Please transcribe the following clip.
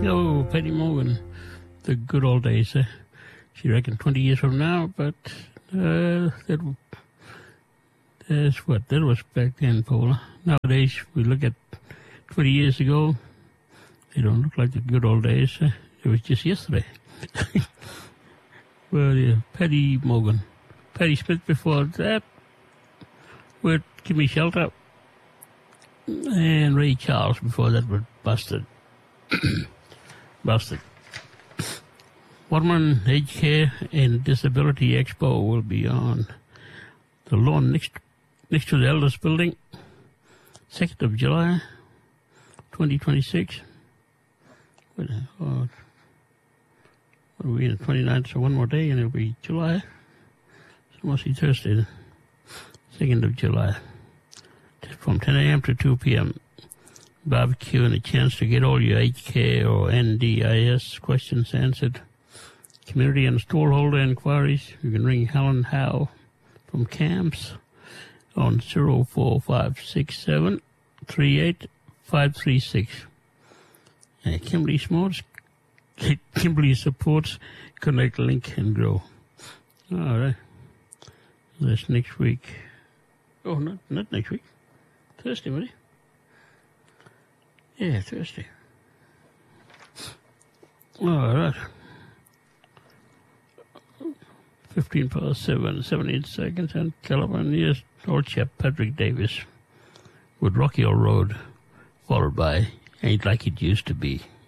Oh, Patty Morgan, the good old days. She reckoned 20 years from now, but that was back then, Paula. Nowadays, we look at 20 years ago, they don't look like the good old days. It was just yesterday. Well, yeah, Patty Morgan. Patti Smith before that with Gimme Shelter. And Ray Charles before that with Busted. Busted. Waterman Aged Care and Disability Expo will be on the lawn next to the Elders Building, 2nd of July, 2026. What are we in the 29th? So one more day and it'll be July. So must be Thursday, 2nd of July. From 10 a.m. to 2 p.m. Barbecue and a chance to get all your aged care or NDIS questions answered. Community and stallholder inquiries. You can ring Helen Howe from CAMPS on 04567 38536. Kimberly supports Connect, Link, and Grow. All right. That's next week. Oh, not next week. Thursday, buddy. Yeah, Thursday. All right. 15 past 7, 17 seconds, and California's old chap Patrick Davis with Rocky Hill Road, followed by Ain't Like It Used to Be.